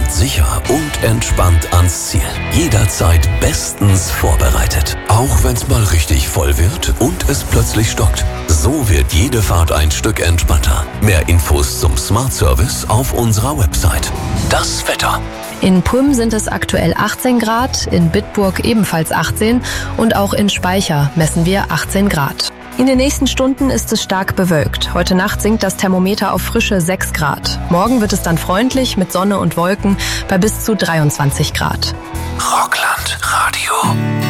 kommt sicher und entspannt ans Ziel. Jederzeit bestens vorbereitet. Auch wenn's mal richtig voll wird und es plötzlich stockt. So wird jede Fahrt ein Stück entspannter. Mehr Infos zum Smart Service auf unserer Website. Das Wetter. In Prüm sind es aktuell 18 Grad, in Bitburg ebenfalls 18 und auch in Speicher messen wir 18 Grad. In den nächsten Stunden ist es stark bewölkt. Heute Nacht sinkt das Thermometer auf frische 6 Grad. Morgen wird es dann freundlich mit Sonne und Wolken bei bis zu 23 Grad. Rockland Radio.